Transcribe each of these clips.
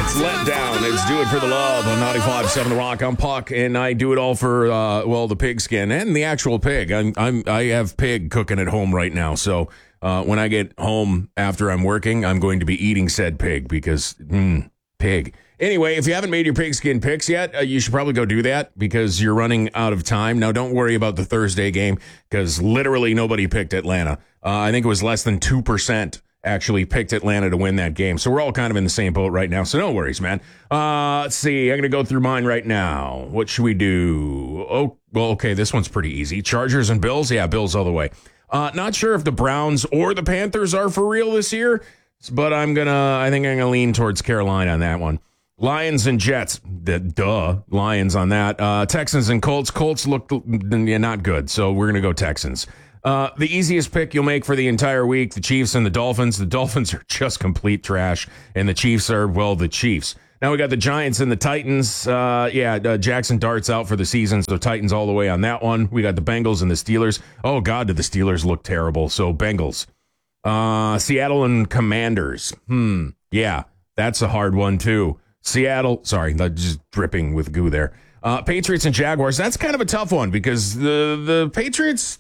It's Let Down. It's Do It for the Love on 95.7 The Rock. I'm Puck, and I do it all for, the pigskin and the actual pig. I have pig cooking at home right now, so when I get home after I'm working, I'm going to be eating said pig because, pig. Anyway, if you haven't made your pigskin picks yet, you should probably go do that because you're running out of time. Now, don't worry about the Thursday game because literally nobody picked Atlanta. I think it was less than 2% actually picked Atlanta to win that game. So we're all kind of in the same boat right now. So no worries, man. Let's see. I'm going to go through mine right now. What should we do? Oh, well, okay. This one's pretty easy. Chargers and Bills. Yeah, Bills all the way. Not sure if the Browns or the Panthers are for real this year, but I think I'm going to lean towards Carolina on that one. Lions and Jets. Lions on that. Texans and Colts. Colts look not good, so we're going to go Texans. The easiest pick you'll make for the entire week, the Chiefs and the Dolphins. The Dolphins are just complete trash, and the Chiefs are, well, the Chiefs. Now we got the Giants and the Titans. Jackson Dart's out for the season, so Titans all the way on that one. We got the Bengals and the Steelers. Oh, God, did the Steelers look terrible. So Bengals. Seattle and Commanders. Yeah, that's a hard one, too. Seattle, sorry, not just dripping with goo there. Patriots and Jaguars, that's kind of a tough one because the Patriots,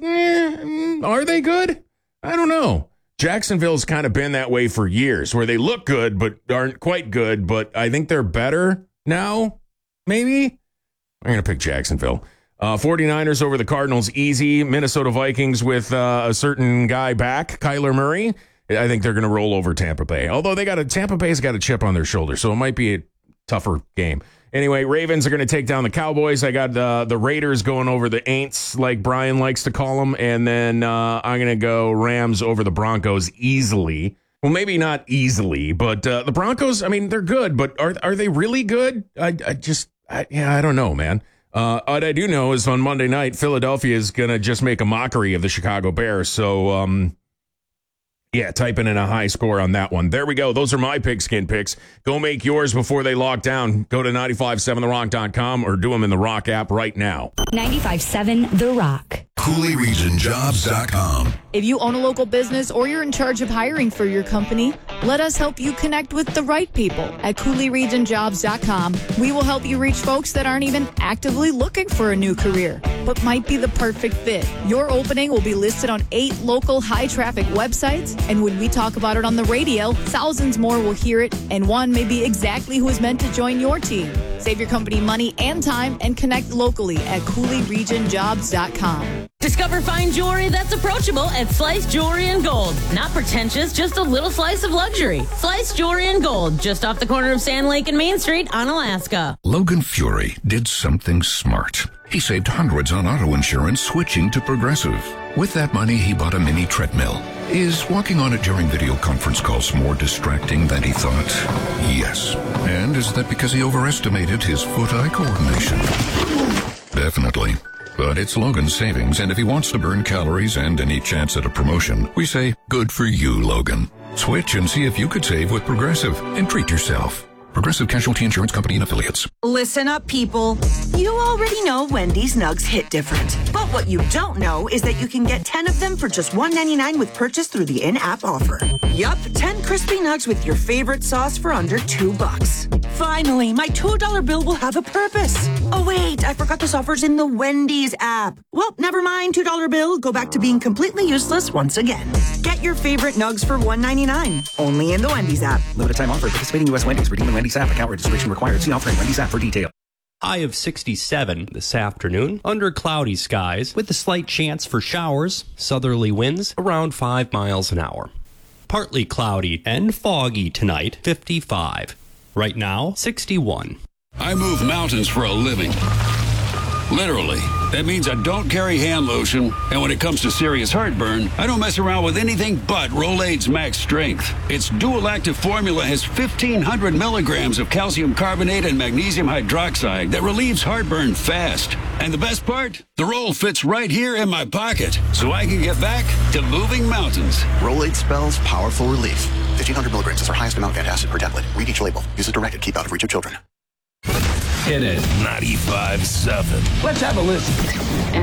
are they good? I don't know. Jacksonville's kind of been that way for years where they look good but aren't quite good, but I think they're better now, maybe? I'm going to pick Jacksonville. 49ers over the Cardinals, easy. Minnesota Vikings with a certain guy back, Kyler Murray. I think they're going to roll over Tampa Bay. Although Tampa Bay's got a chip on their shoulder, so it might be a tougher game. Anyway, Ravens are going to take down the Cowboys. I got the Raiders going over the Aints, like Brian likes to call them. And then I'm going to go Rams over the Broncos easily. Well, maybe not easily, but the Broncos, I mean, they're good, but are they really good? I don't know, man. What I do know is on Monday night, Philadelphia is going to just make a mockery of the Chicago Bears. So, typing in a high score on that one. There we go. Those are my pigskin picks. Go make yours before they lock down. Go to 957therock.com or do them in the Rock app right now. 95.7 The Rock. CooleyRegionJobs.com. If you own a local business or you're in charge of hiring for your company, let us help you connect with the right people at CooleyRegionJobs.com. We will help you reach folks that aren't even actively looking for a new career, but might be the perfect fit. Your opening will be listed on 8 local high-traffic websites, and when we talk about it on the radio, thousands more will hear it, and one may be exactly who is meant to join your team. Save your company money and time and connect locally at CooleyRegionJobs.com. Discover fine jewelry that's approachable at Slice Jewelry and Gold. Not pretentious, just a little slice of luxury. Slice Jewelry and Gold, just off the corner of Sand Lake and Main Street on Alaska. Logan Fury did something smart. He saved hundreds on auto insurance switching to Progressive. With that money, he bought a mini treadmill. Is walking on it during video conference calls more distracting than he thought? Yes. And is that because he overestimated his foot-eye coordination? Definitely. But it's Logan's savings, and if he wants to burn calories and any chance at a promotion, we say, good for you, Logan. Switch and see if you could save with Progressive and treat yourself. Progressive Casualty Insurance Company and Affiliates. Listen up, people. You already know Wendy's Nugs hit different. But what you don't know is that you can get 10 of them for just $1.99 with purchase through the in-app offer. Yup, 10 crispy nugs with your favorite sauce for under $2. Finally, my $2 bill will have a purpose. Oh, wait, I forgot this offer's in the Wendy's app. Well, never mind, $2 bill. Go back to being completely useless once again. Get your favorite nugs for $1.99. Only in the Wendy's app. Limited time offer. Participating U.S. Wendy's. Redeem the Wendy's app. Account registration required. See offer in Wendy's app for detail. High of 67 this afternoon, under cloudy skies, with a slight chance for showers, southerly winds around 5 miles an hour. Partly cloudy and foggy tonight, 55. Right now, 61. I move mountains for a living. Literally. That means I don't carry hand lotion, and when it comes to serious heartburn, I don't mess around with anything but Rolaids Max Strength. Its dual-active formula has 1,500 milligrams of calcium carbonate and magnesium hydroxide that relieves heartburn fast. And the best part? The roll fits right here in my pocket, so I can get back to moving mountains. Rolaids spells powerful relief. 1,500 milligrams is our highest amount of antacid per tablet. Read each label. Use as directed. Keep out of reach of children. Hit it. 95.7. Let's have a listen.